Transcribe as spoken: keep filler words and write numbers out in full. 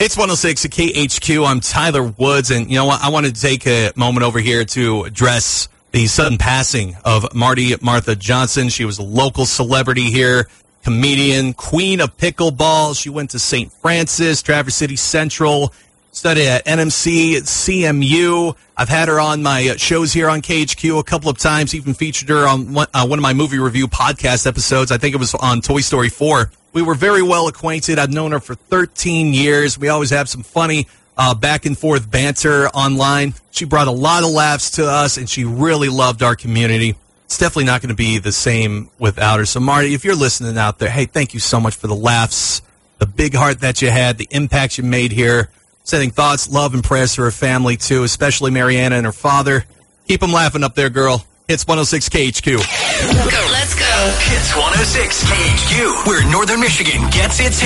It's one oh six at K H Q. I'm Tyler Woods, and you know what? I wanted to take a moment over here to address the sudden passing of Marty Martha Johnson. She was a local celebrity here, comedian, queen of pickleball. She went to Saint Francis, Traverse City Central, studied at N M C, C M U. I've had her on my shows here on K H Q a couple of times, even featured her on one, uh, one of my movie review podcast episodes. I think it was on Toy Story four. We were very well acquainted. I've known her for thirteen years. We always have some funny uh, back and forth banter online. She brought a lot of laughs to us, and she really loved our community. It's definitely not going to be the same without her. So, Marty, if you're listening out there, hey, thank you so much for the laughs, the big heart that you had, the impact you made here. Sending thoughts, love, and prayers to her family, too, especially Mariana and her father. Keep them laughing up there, girl. It's one oh six K H Q. Let's go. Let's go. It's one oh six K H Q, where Northern Michigan gets its